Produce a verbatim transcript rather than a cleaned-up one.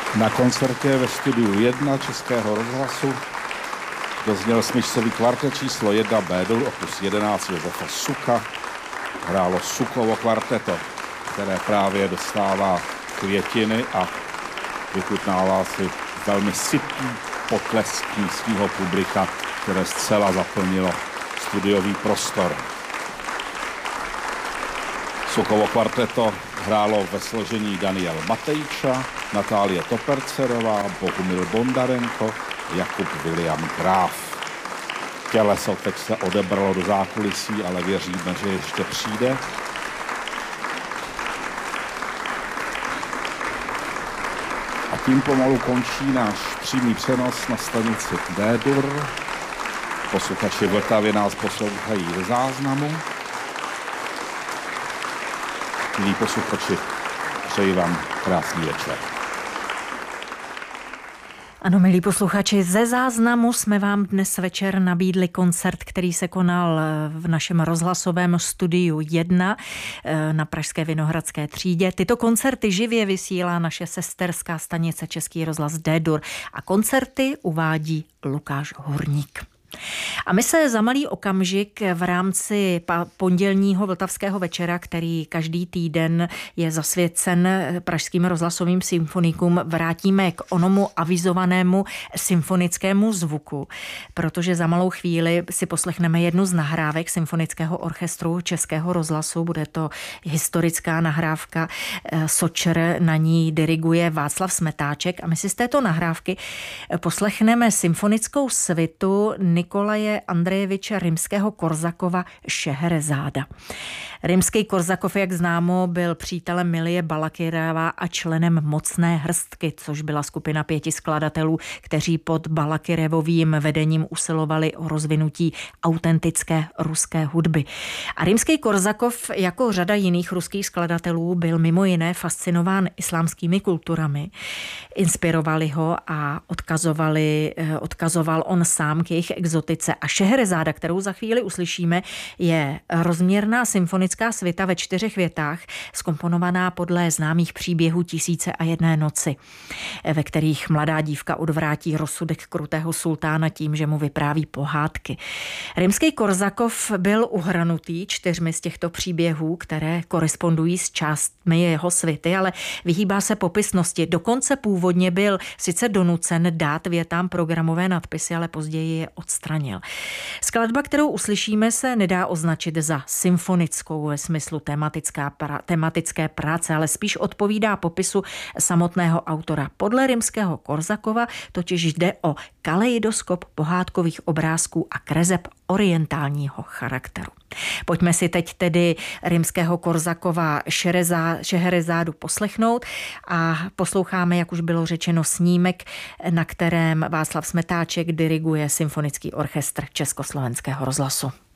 Na koncertě ve studiu jedna Českého rozhlasu dozněl smyčcový kvartet číslo jedna B-dur opus jedenáct Josefa Suka. Hrálo Sukovo kvarteto, které právě dostává květiny a vychutnává si velmi sytý potlesk místního publika, které zcela zaplnilo studiový prostor. Sukovo kvarteto hrálo ve složení Daniel Matejča, Natálie Topercerová, Bohumil Bondarenko, Jakub William Graf. Těleso teď se odebralo do zákulisí, ale věříme, že ještě přijde. A tím pomalu končí náš přímý přenos na stanici D-dur. Posluchači v Vltavě nás poslouchají ze záznamu. Milí posluchači, přeji vám krásný večer. Ano, milí posluchači, ze záznamu jsme vám dnes večer nabídli koncert, který se konal v našem rozhlasovém studiu jedna na pražské Vinohradské třídě. Tyto koncerty živě vysílá naše sesterská stanice Český rozhlas D-dur a koncerty uvádí Lukáš Hurník. A my se za malý okamžik v rámci pondělního vltavského večera, který každý týden je zasvěcen pražským rozhlasovým symfonikům, vrátíme k onomu avizovanému symfonickému zvuku, protože za malou chvíli si poslechneme jednu z nahrávek symfonického orchestru Českého rozhlasu. Bude to historická nahrávka Sočer, na ní diriguje Václav Smetáček a my si z této nahrávky poslechneme symfonickou svitu Nikolaje Andrejeviče Rimského-Korsakova Šeherezáda. Rimský-Korsakov, jak známo, byl přítelem Milie Balakireva a členem Mocné hrstky, což byla skupina pěti skladatelů, kteří pod Balakirevovým vedením usilovali o rozvinutí autentické ruské hudby. A Rimský-Korsakov, jako řada jiných ruských skladatelů, byl mimo jiné fascinován islámskými kulturami. Inspirovali ho a odkazovali, odkazoval on sám k jejich exotice. A Šeherezáda, kterou za chvíli uslyšíme, je rozměrná symfonická svita ve čtyřech větách, zkomponovaná podle známých příběhů Tisíce a jedné noci, ve kterých mladá dívka odvrátí rozsudek krutého sultána tím, že mu vypráví pohádky. Rimský-Korsakov byl uhranutý čtyřmi z těchto příběhů, které korespondují s částmi jeho svity, ale vyhýbá se popisnosti. Dokonce původně byl sice donucen dát větám programové nadpisy, ale později je odstranil. Skladba, kterou uslyšíme, se nedá označit za symfonickou ve smyslu tematická, pra, tematické práce, ale spíš odpovídá popisu samotného autora. Podle Rimského-Korsakova totiž jde o kaleidoskop pohádkových obrázků a kreseb orientálního charakteru. Pojďme si teď tedy Rimského-Korsakova Šeherezádu poslechnout a posloucháme, jak už bylo řečeno, snímek, na kterém Václav Smetáček diriguje symfonický orchestr Československého rozhlasu.